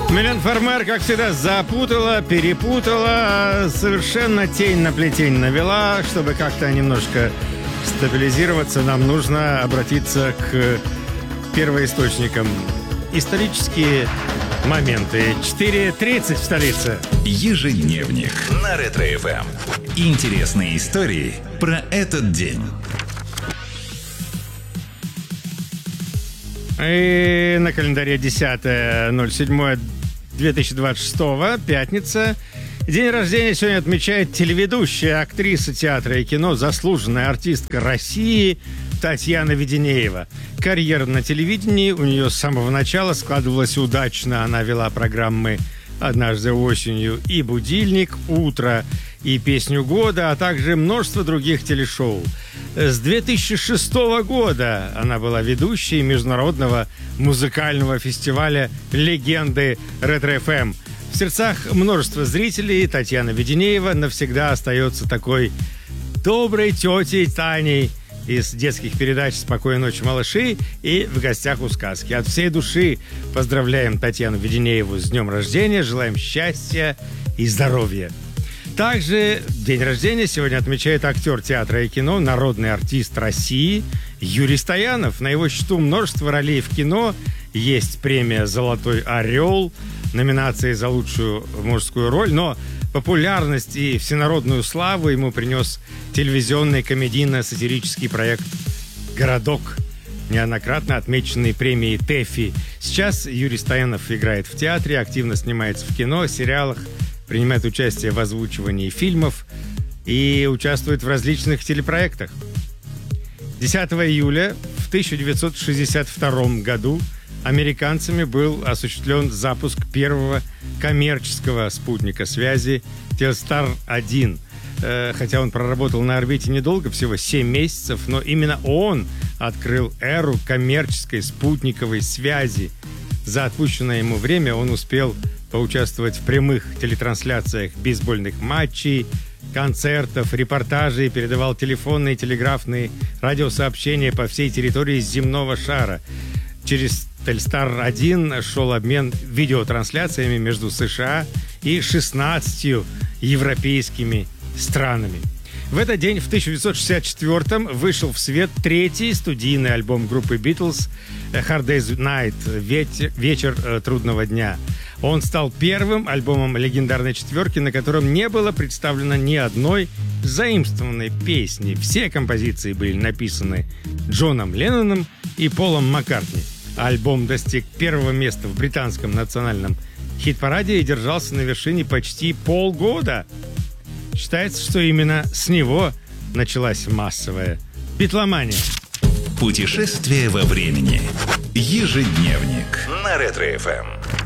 Милен Фармер, как всегда, запутала, перепутала, совершенно тень на плетень навела. Чтобы как-то немножко стабилизироваться, нам нужно обратиться к первоисточникам. Исторические моменты. 4:30 в столице. Ежедневник на Ретро-ФМ. Интересные истории про этот день. И на календаре 10.07.2026, пятница. День рождения сегодня отмечает телеведущая, актриса театра и кино, заслуженная артистка России Татьяна Веденеева. Карьера на телевидении у нее с самого начала складывалась удачно. Она вела программы «Однажды осенью» и «Будильник», «Утро» и «Песню года», а также множество других телешоу. С 2006 года она была ведущей международного музыкального фестиваля «Легенды Ретро-ФМ». В сердцах множества зрителей Татьяна Веденеева навсегда остается такой доброй тетей Таней из детских передач «Спокойной ночи, малыши» и «В гостях у сказки». От всей души поздравляем Татьяну Веденееву с днем рождения, желаем счастья и здоровья. Также день рождения сегодня отмечает актер театра и кино, народный артист России Юрий Стоянов. На его счету множество ролей в кино. Есть премия «Золотой орел», номинации за лучшую мужскую роль, но популярность и всенародную славу ему принес телевизионный комедийно-сатирический проект «Городок», неоднократно отмеченный премией ТЭФИ. Сейчас Юрий Стоянов играет в театре, активно снимается в кино, сериалах, принимает участие в озвучивании фильмов и участвует в различных телепроектах. 10 июля в 1962 году американцами был осуществлен запуск первого коммерческого спутника связи Телстар-1. Хотя он проработал на орбите недолго, всего 7 месяцев, но именно он открыл эру коммерческой спутниковой связи. За отпущенное ему время он успел поучаствовать в прямых телетрансляциях бейсбольных матчей, концертов, репортажей, передавал телефонные, телеграфные, радиосообщения по всей территории земного шара. Через Телстар-1 шел обмен видеотрансляциями между США и 16 европейскими странами. В этот день, в 1964-м, вышел в свет третий студийный альбом группы Beatles «Hard Day's Night» «Вечер трудного дня». Он стал первым альбомом легендарной четверки, на котором не было представлено ни одной заимствованной песни. Все композиции были написаны Джоном Ленноном и Полом Маккартни. Альбом достиг первого места в британском национальном хит-параде и держался на вершине почти полгода. Считается, что именно с него началась массовая битломания. Путешествие во времени. Ежедневник на Ретро-ФМ.